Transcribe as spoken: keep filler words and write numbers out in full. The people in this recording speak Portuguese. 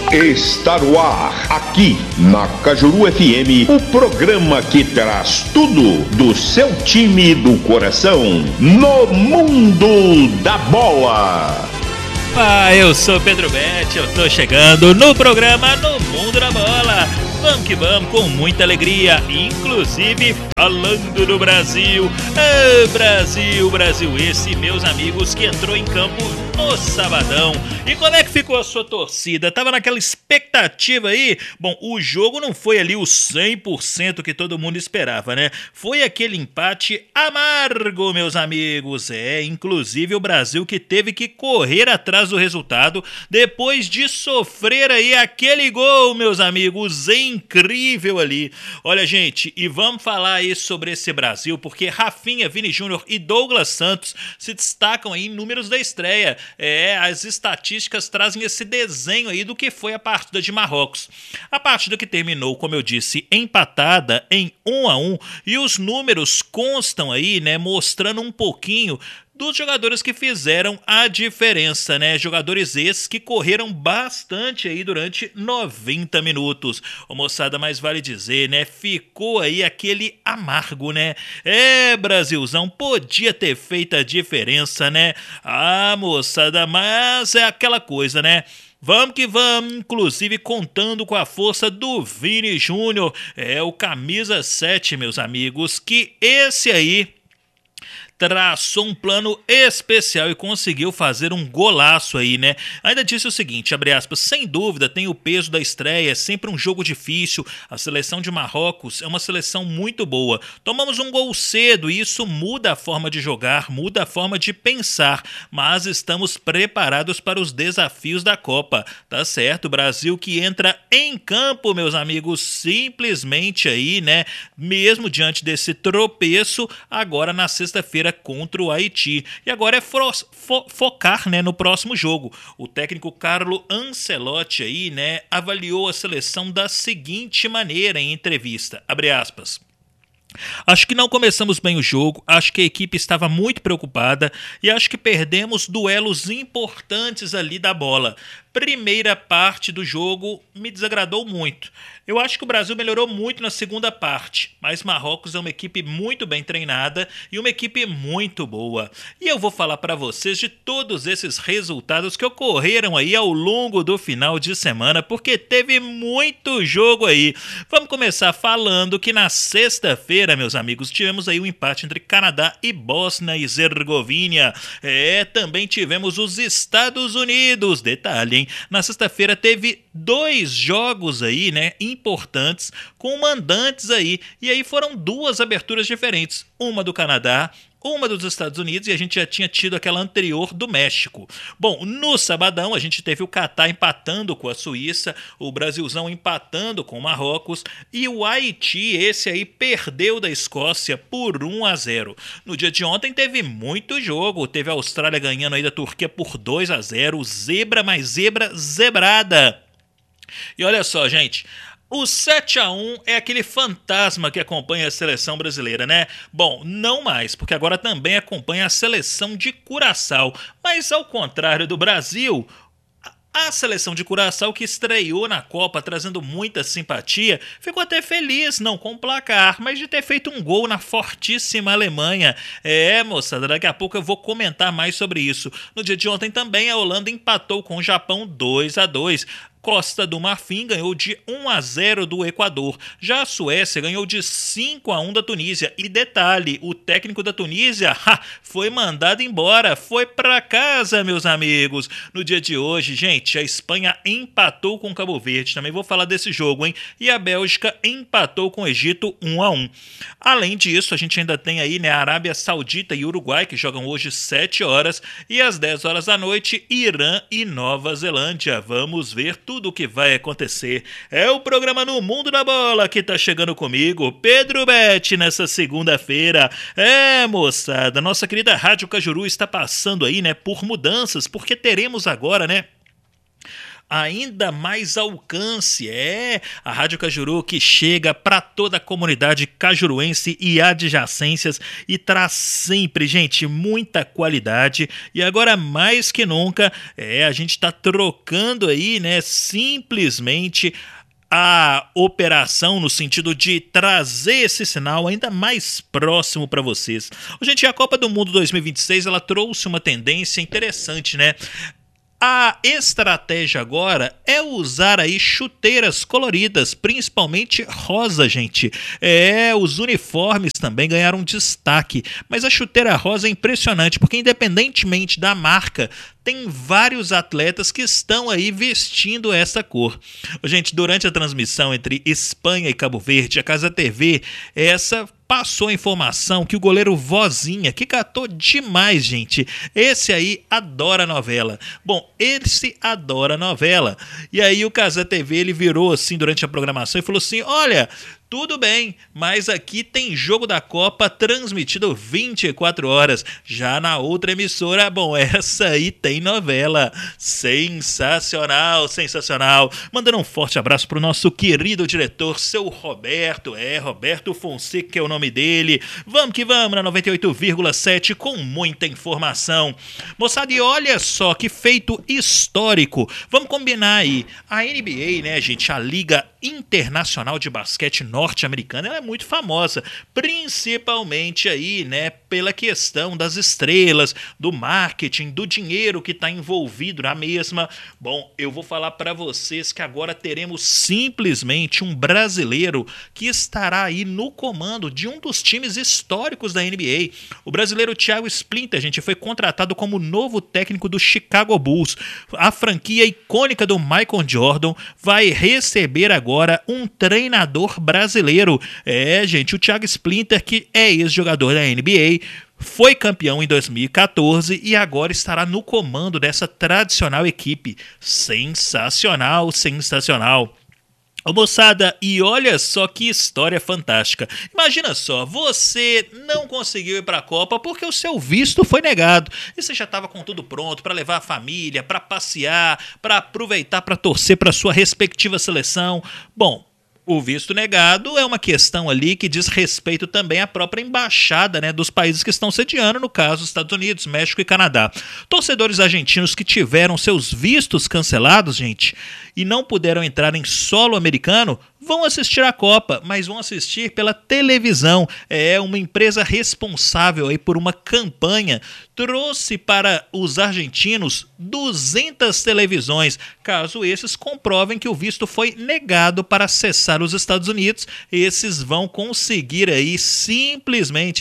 Está no ar, aqui na Cajuru F M, o programa que traz tudo do seu time do coração no mundo da bola. Ah, eu sou Pedro Betti, eu tô chegando no programa No Mundo da Bola. Vamos que vamos, com muita alegria, inclusive falando do Brasil. Ah, Brasil, Brasil esse, meus amigos, que entrou em campo no sabadão. E como é que ficou a sua torcida? Tava naquela expectativa aí? Bom, o jogo não foi ali o cem por cento que todo mundo esperava, né? Foi aquele empate amargo, meus amigos. É, inclusive o Brasil que teve que correr atrás do resultado depois de sofrer aí aquele gol, meus amigos. Incrível ali. Olha, gente, e vamos falar aí sobre esse Brasil, porque Rafinha, Vini Júnior e Douglas Santos se destacam aí em números da estreia. É, as estatísticas trazem esse desenho aí do que foi a partida de Marrocos. A partida que terminou, como eu disse, empatada em um a um, e os números constam aí, né, mostrando um pouquinho dos jogadores que fizeram a diferença, né? Jogadores esses que correram bastante aí durante noventa minutos. Ô, moçada, mas vale dizer, né? Ficou aí aquele amargo, né? É, Brasilzão, podia ter feito a diferença, né? Ah, moçada, mas é aquela coisa, né? Vamos que vamos, inclusive contando com a força do Vini Júnior. É o camisa sete, meus amigos, que esse aí traçou um plano especial e conseguiu fazer um golaço aí, né? Ainda disse o seguinte, abre aspas, sem dúvida tem o peso da estreia, é sempre um jogo difícil, a seleção de Marrocos é uma seleção muito boa, tomamos um gol cedo e isso muda a forma de jogar, muda a forma de pensar, mas estamos preparados para os desafios da Copa, tá certo? Brasil que entra em campo, meus amigos, simplesmente aí, né? Mesmo diante desse tropeço, agora na sexta-feira contra o Haiti. E agora é fo- fo- focar, né, no próximo jogo. O técnico Carlo Ancelotti aí, né, avaliou a seleção da seguinte maneira em entrevista, abre aspas. Acho que não começamos bem o jogo, acho que a equipe estava muito preocupada e acho que perdemos duelos importantes ali da bola. Primeira parte do jogo me desagradou muito. Eu acho que o Brasil melhorou muito na segunda parte, mas Marrocos é uma equipe muito bem treinada e uma equipe muito boa. E eu vou falar para vocês de todos esses resultados que ocorreram aí ao longo do final de semana, porque teve muito jogo aí. Vamos começar falando que na sexta-feira, meus amigos, tivemos aí um empate entre Canadá e Bósnia e Herzegovina. É, também tivemos os Estados Unidos, detalhe, hein? Na sexta-feira teve dois jogos aí, né, importantes, com mandantes aí, e aí foram duas aberturas diferentes, uma do Canadá, uma dos Estados Unidos, e a gente já tinha tido aquela anterior do México. Bom, no sabadão a gente teve o Catar empatando com a Suíça, o Brasilzão empatando com o Marrocos, e o Haiti, esse aí, perdeu da Escócia por um a zero. No dia de ontem teve muito jogo, teve a Austrália ganhando aí da Turquia por dois a zero, zebra mais zebra, zebrada. E olha só, gente, o sete a um é aquele fantasma que acompanha a seleção brasileira, né? Bom, não mais, porque agora também acompanha a seleção de Curaçao. Mas ao contrário do Brasil, a seleção de Curaçao, que estreou na Copa trazendo muita simpatia, ficou até feliz, não com o placar, mas de ter feito um gol na fortíssima Alemanha. É, moçada, daqui a pouco eu vou comentar mais sobre isso. No dia de ontem também a Holanda empatou com o Japão dois a dois. Costa do Marfim ganhou de um a zero do Equador. Já a Suécia ganhou de cinco a um da Tunísia. E detalhe, o técnico da Tunísia ha, foi mandado embora, foi para casa, meus amigos. No dia de hoje, gente, a Espanha empatou com o Cabo Verde. Também vou falar desse jogo, hein? E a Bélgica empatou com o Egito um a um. Além disso, a gente ainda tem aí, né, a Arábia Saudita e Uruguai, que jogam hoje sete horas. E às dez horas da noite, Irã e Nova Zelândia. Vamos ver tudo o que vai acontecer. É o programa No Mundo da Bola que tá chegando comigo, Pedro Betti, nessa segunda-feira. É, moçada, nossa querida Rádio Cajuru está passando aí, né, por mudanças, porque teremos agora, né, ainda mais alcance. É a Rádio Cajuru que chega para toda a comunidade cajuruense e adjacências e traz sempre, gente, muita qualidade. E agora mais que nunca, é, a gente está trocando aí, né, simplesmente a operação no sentido de trazer esse sinal ainda mais próximo para vocês. Gente, a Copa do Mundo dois mil e vinte e seis ela trouxe uma tendência interessante, né? A estratégia agora é usar aí chuteiras coloridas, principalmente rosa, gente. É, os uniformes também ganharam destaque, mas a chuteira rosa é impressionante, porque independentemente da marca, tem vários atletas que estão aí vestindo essa cor. Gente, durante a transmissão entre Espanha e Cabo Verde, a Casa T V, essa passou a informação que o goleiro Vozinha, que catou demais, gente, esse aí adora novela. Bom, esse adora novela. E aí o Casa T V, ele virou assim durante a programação e falou assim, olha, tudo bem, mas aqui tem jogo da Copa transmitido vinte e quatro horas. Já na outra emissora, bom, essa aí tem novela. Sensacional, sensacional. Mandando um forte abraço pro nosso querido diretor, seu Roberto. É, Roberto Fonseca que é o nome dele. Vamos que vamos na noventa e oito vírgula sete com muita informação. Moçada, e olha só que feito histórico. Vamos combinar aí. A N B A, né, gente, a Liga Internacional de Basquete norte-americana, ela é muito famosa, principalmente aí, né, pela questão das estrelas, do marketing, do dinheiro que está envolvido na mesma. Bom, eu vou falar para vocês que agora teremos simplesmente um brasileiro que estará aí no comando de um dos times históricos da N B A. O brasileiro Thiago Splitter, gente, foi contratado como novo técnico do Chicago Bulls. A franquia icônica do Michael Jordan vai receber agora um treinador brasileiro. É, gente, o Thiago Splitter, que é ex-jogador da N B A, foi campeão em dois mil e catorze e agora estará no comando dessa tradicional equipe. Sensacional, sensacional. Ô moçada, e olha só que história fantástica. Imagina só, você não conseguiu ir para a Copa porque o seu visto foi negado. E você já estava com tudo pronto para levar a família, para passear, para aproveitar para torcer para sua respectiva seleção. Bom, o visto negado é uma questão ali que diz respeito também à própria embaixada, né, dos países que estão sediando, no caso, Estados Unidos, México e Canadá. Torcedores argentinos que tiveram seus vistos cancelados, gente, e não puderam entrar em solo americano, vão assistir a Copa, mas vão assistir pela televisão. É uma empresa responsável aí por uma campanha, trouxe para os argentinos duzentas televisões, caso esses comprovem que o visto foi negado para acessar os Estados Unidos. Esses vão conseguir aí simplesmente